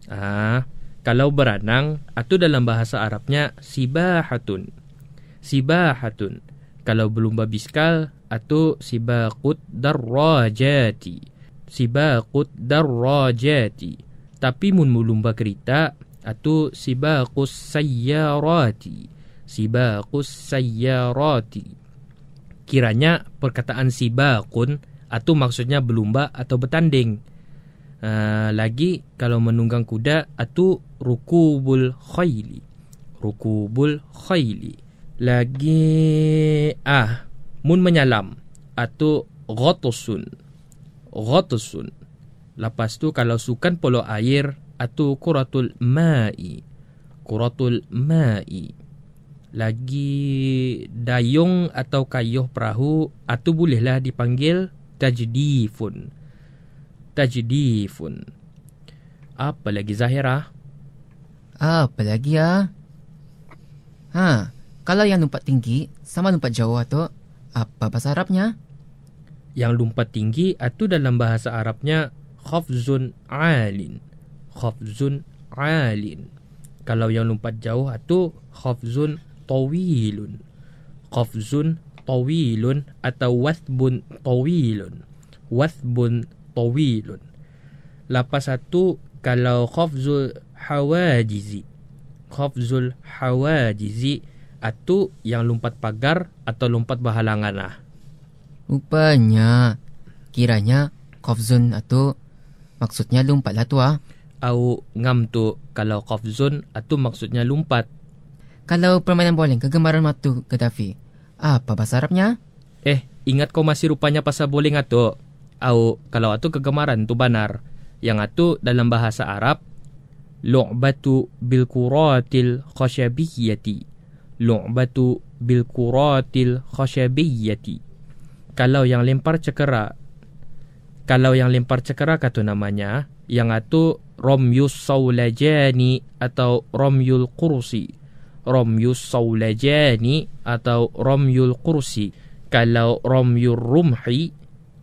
Kalau berenang, itu dalam bahasa Arabnya sibahatun. Sibahatun. Kalau berlumba biskal, itu sibaqut darrajati. Sibaqut darrajati. Tapi mun berlumba kereta, itu sibaqus sayyarati. Sibaqus sayyarati. Kiranya perkataan sibaqun itu maksudnya berlumba atau bertanding. Lagi kalau menunggang kuda itu rukubul khayli. Rukubul khayli. Lagi mun menyalam itu ghatasun. Ghatasun. Lepas tu kalau sukan polo air itu kuratul ma'i. Kuratul ma'i. Lagi dayung atau kayuh perahu itu bolehlah dipanggil tajdifun. Tajdifun. Apa lagi Zahira? Apa lagi kalau yang lompat tinggi sama lompat jauh tu apa bahasa Arabnya? Yang lompat tinggi itu dalam bahasa Arabnya khafzun alin. Khafzun alin. Kalau yang lompat jauh itu khafzun tawilun. Qafzun tawilun atau wathbun tawilun. Wathbun tawilun. Lepas satu kalau khafzul hawajizi. Khafzul hawajizi itu yang lompat pagar atau lompat berhalangan lah. Rupanya kiranya qafzun itu maksudnya lompat lah tu Au ngam tu kalau qafzun itu maksudnya lompat. Kalau permainan bowling kegemaran matu Gaddafi, apa bahasa Arabnya? Ingat kau masih rupanya pasal bowling atu. Au kalau atu kegemaran tu benar. Yang atu dalam bahasa Arab lu'batu bil kuratil khasyabiyyati. Lu'batu bil kuratil khasyabiyyati. Kalau yang lempar cekera. Kalau yang lempar cekera kata namanya, yang atu romyus saulajani atau romyul kursi. Romyus saulajani atau romyul kursi. Kalau romyul rumhi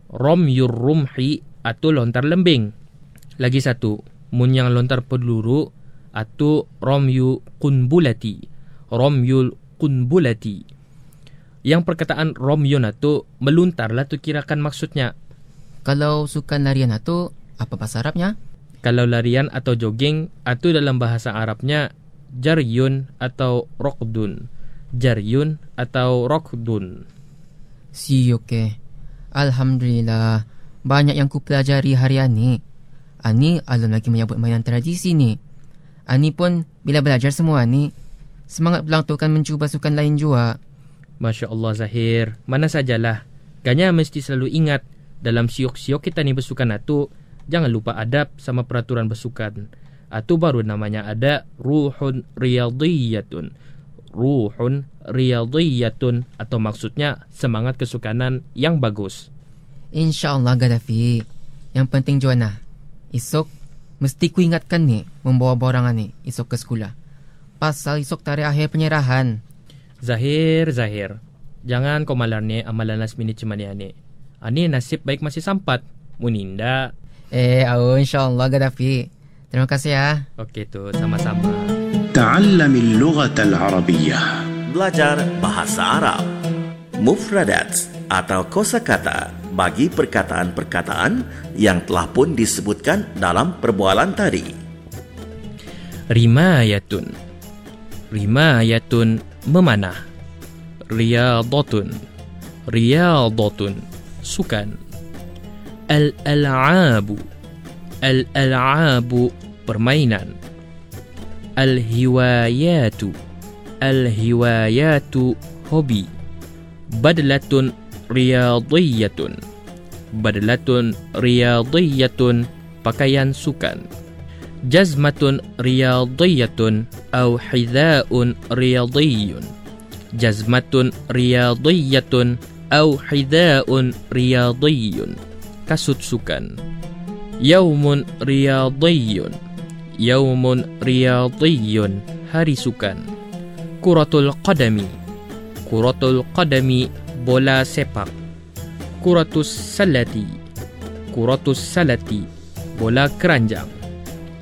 atau lontar lembing. Lagi satu, mun yang lontar peluru atau romyu kunbulati. Romyul kunbulati. Yang perkataan romyun atau meluntar lah tu kirakan maksudnya. Kalau sukan larian atau apa bahasa Arabnya? Kalau larian atau jogging atau dalam bahasa Arabnya jaryun atau rokdun. Jaryun atau rokdun. Okey. Alhamdulillah. Banyak yang ku pelajari hari ini. Ani alun lagi menyambut mainan tradisi ni. Ani pun bila belajar semua ni, semangat pulang tu kan mencuba sukan lain juga. Masya Allah Zahir. Mana sajalah. Kanya mesti selalu ingat dalam siok-siok kita ni bersukan itu, jangan lupa adab sama peraturan bersukan. Itu baru namanya ada ruhun riyadiyatun. Ruhun riyadiyatun atau maksudnya semangat kesukanan yang bagus. InsyaAllah Gaddafi. Yang penting Joanna, esok mesti ku ingatkan ni membawa borangan ni esok ke sekolah. Pasal esok tarikh akhir penyerahan. Zahir. Jangan kau malar ni amalan last minute cuman ni. Ani nasib baik masih sampat. Muninda. InsyaAllah Gaddafi. Terima kasih ya. Okey tu, sama-sama. تعلم اللغة العربية. Belajar bahasa Arab. Mufradat atau kosakata bagi perkataan-perkataan yang telah pun disebutkan dalam perbualan tadi. Rimayatun. Rimayatun memanah. Riyadatun. Riyadatun sukan. Al-al'abu. Al-al'abu permainan. Al-hiwayatu. Al-hiwayatu hobi. Badlatun riyadiyatun. Badlatun riyadiyatun pakaian sukan. Jazmatun riyadiyatun atau hidhaun riyadiyun. Jazmatun riyadiyatun atau hidhaun riyadiyun kasut sukan. Yaumun riyadiyun. Yaumun riyadiyun hari sukan. Kuratul qadami. Kuratul qadami bola sepak. Kuratus salati. Kuratus salati bola keranjang.